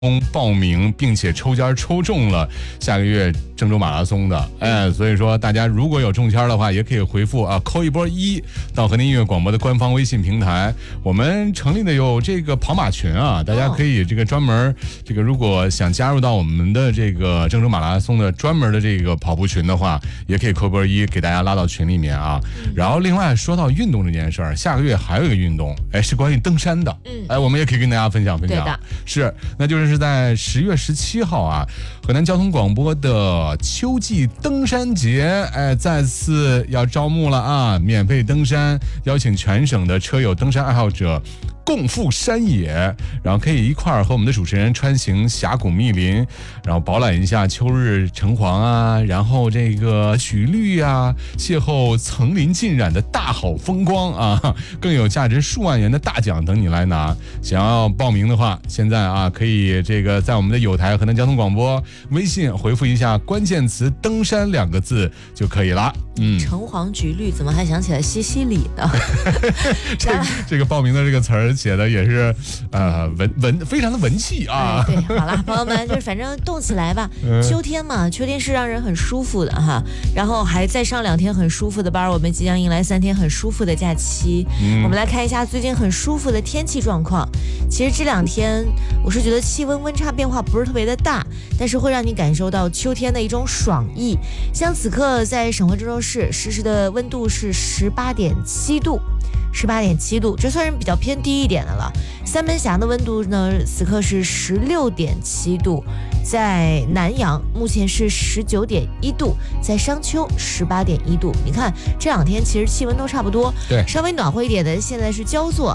报名并且抽签抽中了下个月郑州马拉松的，所以说大家如果有中签的话，也可以回复扣一波1到河南音乐广播的官方微信平台。我们成立的有这个跑马群啊，大家可以这个专门如果想加入到我们的这个郑州马拉松的专门的这个跑步群的话，也可以扣一波1给大家拉到群里面啊。然后另外说到运动这件事儿，下个月还有一个运动，是关于登山的，我们也可以跟大家分享。是，那就是在10月17号啊，河南交通广播的秋季登山节，再次要招募了啊，免费登山，邀请全省的车友、登山爱好者共赴山野，然后可以一块儿和我们的主持人穿行峡谷密林，然后饱览一下秋日橙黄啊，然后这个曲绿啊，邂逅层林尽染的大好风光啊，更有价值数万元的大奖等你来拿。想要报名的话，现在啊可以这个在我们的有台河南交通广播微信回复一下关键词登山2个字就可以了。 橙黄橘绿怎么还想起来西西里呢？ 这个报名的这个词儿写的也是非常的文气啊。 对，好了，朋友们，就是反正动起来吧。秋天嘛，秋天是让人很舒服的哈。然后还再上2天很舒服的班，我们即将迎来3天很舒服的假期。我们来看一下最近很舒服的天气状况。其实这2天我是觉得气温温差变化不是特别的大，但是会让你感受到秋天的一种爽意。像此刻在省会郑州市实时的温度是18.7度。18.7度，这算是比较偏低一点的了。三门峡的温度呢，此刻是16.7度，在南阳目前是19.1度，在商丘18.1度。你看这2天其实气温都差不多， 对， 稍微暖和一点的现在是焦作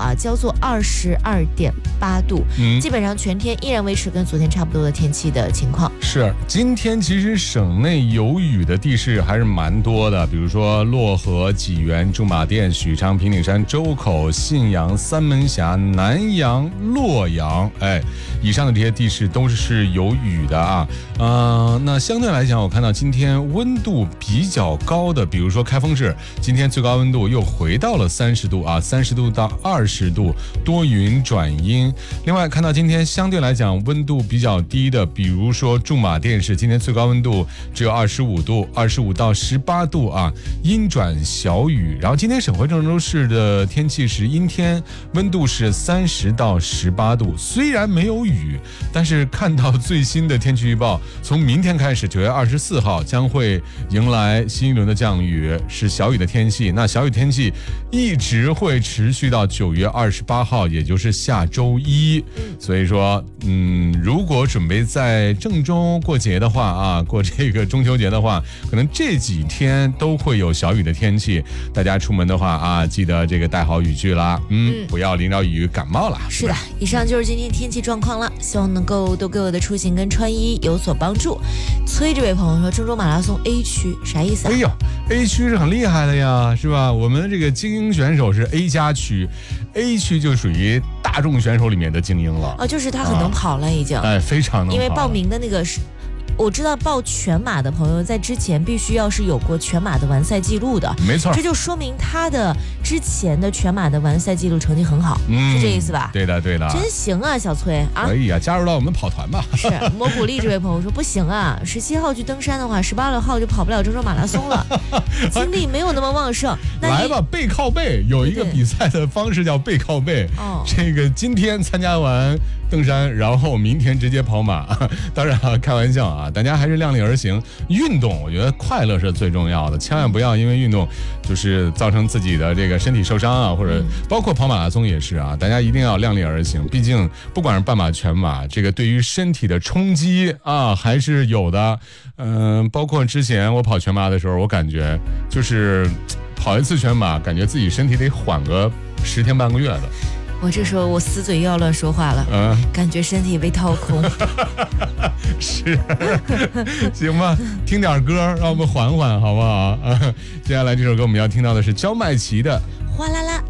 22.8度，基本上全天依然维持跟昨天差不多的天气的情况。 是，今天其实省内有雨的地势还是蛮多的，比如说漯河、济源、驻马店、许昌、平顶山、周口、信阳、三门峡、南阳、洛阳，以上的这些地势都是有雨的啊。那相对来讲，我看到今天温度比较高的，比如说开封市，今天最高温度又回到了30度啊，30度到20度，多云转阴。另外看到今天相对来讲温度比较低的，比如说驻马店市，今天最高温度只有25度，25到18度啊，阴转小雨。然后今天省会郑州市的天气是阴天，温度是30到18度，虽然没有雨，但是看到最新的天气预报，从明天开始9月24号将会迎来新一轮的降雨，是小雨的天气。那小雨天气一直会持续到9月28号，也就是下周一。所以说如果准备在郑州过节的话啊，过这个中秋节的话，可能这几天都会有小雨的天气，大家出门的话啊，记得这个带好雨具啦，不要淋着雨感冒了。 是的，以上就是今天天气状况了，希望能够都给我的出行跟穿衣有所帮助。崔这位朋友说，郑州马拉松 A 区啥意思啊 ？A 区是很厉害的呀，是吧？我们这个精英选手是 A 加区，A 区就属于大众选手里面的精英了。 就是他很能跑了已经， 非常能跑。 因为报名的那个是。我知道报全马的朋友在之前必须要是有过全马的完赛记录的， 没错， 这就说明他的之前的全马的完赛记录成绩很好，是这意思吧？ 对的， 真行啊，小崔啊， 可以啊，加入到我们跑团吧。 是蘑菇丽这位朋友说不行啊，17号去登山的话，18号就跑不了郑州马拉松了，精力没有那么旺盛。 来吧，背靠背，有一个比赛的方式叫背靠背。这个今天参加完登山，然后明天直接跑马。当然开玩笑啊。大家还是量力而行，运动我觉得快乐是最重要的，千万不要因为运动就是造成自己的这个身体受伤啊，或者包括跑马拉松也是啊，大家一定要量力而行，毕竟不管是半马全马，这个对于身体的冲击啊还是有的。包括之前我跑全马的时候，我感觉就是跑一次全马，感觉自己身体得缓个10天半个月的。 我这时候我死嘴又要乱说话了，感觉身体被掏空。 是，行吧，听点歌，让我们缓缓，好不好？接下来这首歌我们要听到的是焦麦琪的《 哗啦啦》。